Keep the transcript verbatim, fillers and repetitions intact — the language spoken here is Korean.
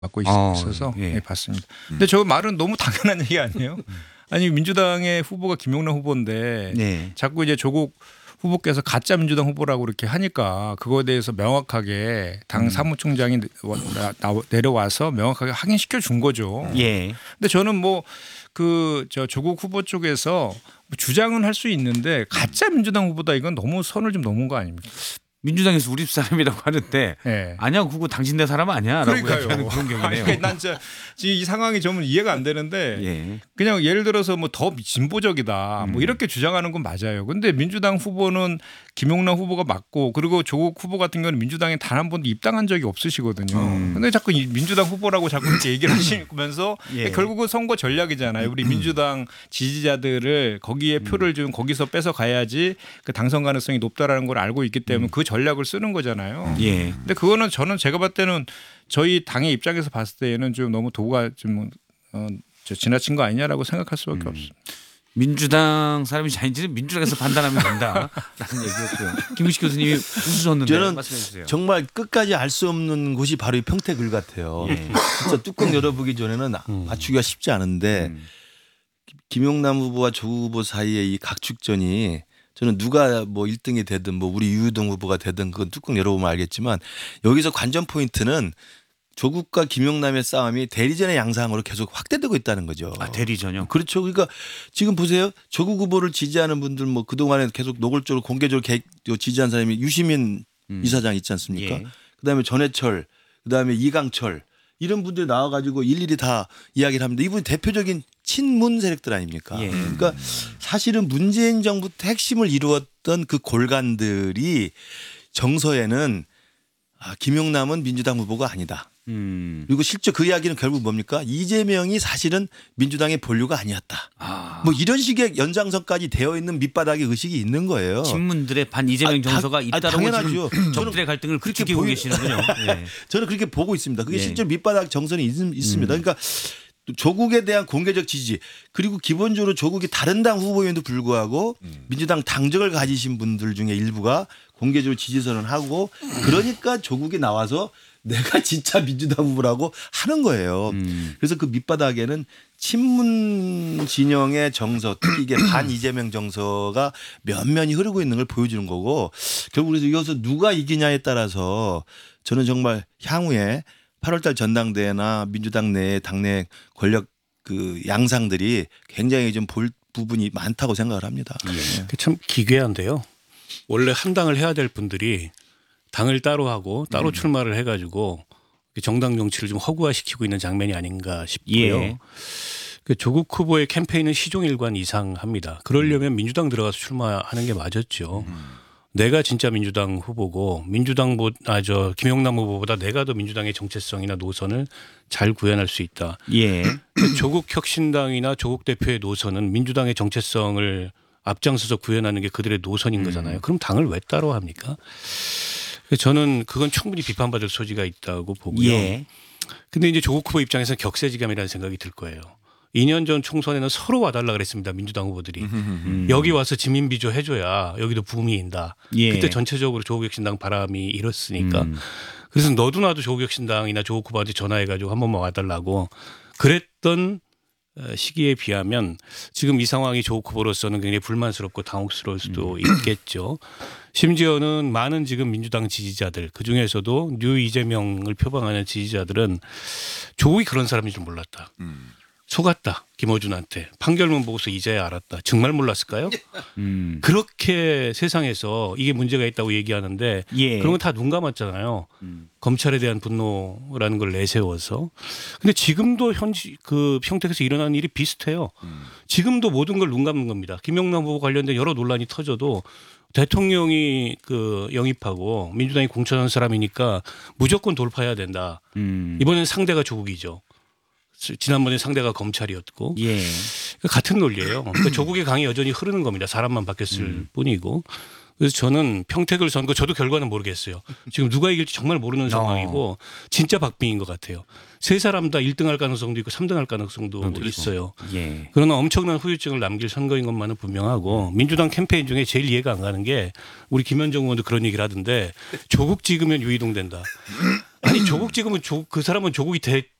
맡고 어, 있어서 예. 네, 봤습니다. 근데 저 말은 너무 당연한 얘기 아니에요? 아니 민주당의 후보가 김용남 후보인데 네. 자꾸 이제 조국 후보께서 가짜 민주당 후보라고 이렇게 하니까 그거에 대해서 명확하게 당 음. 사무총장이 나- 나- 내려와서 명확하게 확인시켜 준 거죠. 예. 근데 저는 뭐 그 저 조국 후보 쪽에서 주장은 할 수 있는데 가짜 민주당 후보다 이건 너무 선을 좀 넘은 거 아닙니까? 민주당에서 우리 집사람이라고 하는데 네. 아니야 그거 당신네 사람 아니야라고 그러니까요. 얘기하는 그런 경우네요. 그러니까 난 진짜 지금 이 상황이 저는 이해가 안 되는데 예. 그냥 예를 들어서 뭐 더 진보적이다 뭐 음. 이렇게 주장하는 건 맞아요. 근데 민주당 후보는 김용남 후보가 맞고 그리고 조국 후보 같은 경우는 민주당에 단 한 번도 입당한 적이 없으시거든요. 음. 근데 자꾸 이 민주당 후보라고 자꾸 이렇게 얘기를 하시면서 예. 결국은 선거 전략이잖아요. 우리 민주당 지지자들을 거기에 표를 좀 거기서 뺏어 가야지 그 당선 가능성이 높다라는 걸 알고 있기 때문에 그 전략을 쓰는 거잖아요. 예. 근데 그거는 저는 제가 봤을 때는 저희 당의 입장에서 봤을 때는 좀 너무 도가 좀 어, 저 지나친 거 아니냐라고 생각할 수밖에 음. 없습니다. 민주당 사람인지 아닌지는 민주당에서 판단하면 된다라는 얘기였고요. 김우식 교수님이 웃으셨는데 저는 말씀해 주세요. 정말 끝까지 알 수 없는 곳이 바로 이 평택을 같아요. 예. 진짜 뚜껑 열어보기 전에는 맞추기가 쉽지 않은데 음. 김용남 후보와 조국 후보 사이의 이 각축전이 저는 누가 뭐 일 등이 되든 뭐 우리 유유동 후보가 되든 그건 뚜껑 열어보면 알겠지만 여기서 관전 포인트는 조국과 김용남의 싸움이 대리전의 양상으로 계속 확대되고 있다는 거죠. 아, 대리전요? 그렇죠. 그러니까 지금 보세요. 조국 후보를 지지하는 분들 뭐 그동안에 계속 노골적으로 공개적으로 개- 지지한 사람이 유시민 음. 이사장 있지 않습니까? 예. 그다음에 전해철, 그다음에 이강철 이런 분들이 나와가지고 일일이 다 이야기를 합니다. 이분이 대표적인 친문 세력들 아닙니까? 예. 그러니까 사실은 문재인 정부 때 핵심을 이루었던 그 골간들이 정서에는 아, 김용남은 민주당 후보가 아니다. 음. 그리고 실제 그 이야기는 결국 뭡니까? 이재명이 사실은 민주당의 본류가 아니었다. 아. 뭐 이런 식의 연장선까지 되어 있는 밑바닥의 의식이 있는 거예요. 친문들의 반 이재명 아, 당- 정서가 아, 있다라고 당연하죠. 지금 저는 적들의 갈등을 그렇게 부추기고 보이- 계시는군요. 예. 저는 그렇게 보고 있습니다. 그게 예. 실제로 밑바닥 정선이 있, 있습니다. 음. 그러니까 조국에 대한 공개적 지지 그리고 기본적으로 조국이 다른 당 후보임에도 불구하고 음. 민주당 당적을 가지신 분들 중에 일부가 공개적으로 지지선언을 하고 그러니까 조국이 나와서 내가 진짜 민주당 후보라고 하는 거예요. 음. 그래서 그 밑바닥에는 친문 진영의 정서, 특히 이게 반 이재명 정서가 면면이 흐르고 있는 걸 보여주는 거고 결국 그래서 이것을 누가 이기냐에 따라서 저는 정말 향후에 팔월달 전당대회나 민주당 내 당내 권력 그 양상들이 굉장히 좀 볼 부분이 많다고 생각을 합니다. 네. 그게 참 기괴한데요. 원래 한 당을 해야 될 분들이 당을 따로 하고 따로 음. 출마를 해가지고 정당 정치를 좀 허구화시키고 있는 장면이 아닌가 싶고요. 예. 그 조국 후보의 캠페인은 시종일관 이상합니다. 그러려면 민주당 들어가서 출마하는 게 맞았죠. 내가 진짜 민주당 후보고 민주당보다 아, 저 김용남 후보보다 내가 더 민주당의 정체성이나 노선을 잘 구현할 수 있다. 예. 조국 혁신당이나 조국 대표의 노선은 민주당의 정체성을 앞장서서 구현하는 게 그들의 노선인 거잖아요. 그럼 당을 왜 따로 합니까? 그래서 저는 그건 충분히 비판받을 소지가 있다고 보고요. 예. 근데 이제 조국 후보 입장에서는 격세지감이라는 생각이 들 거예요. 이 년 전 총선에는 서로 와달라 그랬습니다. 민주당 후보들이. 음. 여기 와서 지민비조 해줘야 여기도 붐이 인다. 예. 그때 전체적으로 조국혁신당 바람이 일었으니까. 음. 그래서 너도 나도 조국혁신당이나 조국 후보한테 전화해가지고 한 번만 와달라고 그랬던 시기에 비하면 지금 이 상황이 조국 후보로서는 굉장히 불만스럽고 당혹스러울 수도 있겠죠. 심지어는 많은 지금 민주당 지지자들 그중에서도 뉴 이재명을 표방하는 지지자들은 조국이 그런 사람인 줄 몰랐다. 속았다. 김어준한테. 판결문 보고서 이제야 알았다. 정말 몰랐을까요? 음. 그렇게 세상에서 이게 문제가 있다고 얘기하는데 예. 그런 건 다 눈 감았잖아요. 음. 검찰에 대한 분노라는 걸 내세워서. 근데 지금도 현지 그 평택에서 일어나는 일이 비슷해요. 지금도 모든 걸 눈 감는 겁니다. 김용남 후보 관련된 여러 논란이 터져도 대통령이 그 영입하고 민주당이 공천한 사람이니까 무조건 돌파해야 된다. 음. 이번엔 상대가 조국이죠. 지난번에 상대가 검찰이었고 예. 같은 논리예요. 그러니까 조국의 강이 여전히 흐르는 겁니다. 사람만 바뀌었을 음. 뿐이고. 그래서 저는 평택을 선거 저도 결과는 모르겠어요. 지금 누가 이길지 정말 모르는 상황이고 진짜 박빙인 것 같아요. 세 사람 다 일 등 할 가능성도 있고 삼 등 할 가능성도 있어요. 예. 그러나 엄청난 후유증을 남길 선거인 것만은 분명하고 민주당 캠페인 중에 제일 이해가 안 가는 게 우리 김현정 의원도 그런 얘기를 하던데 조국 찍으면 유이동 된다. 아니 조국 지금은 조, 그 사람은 조국이 되,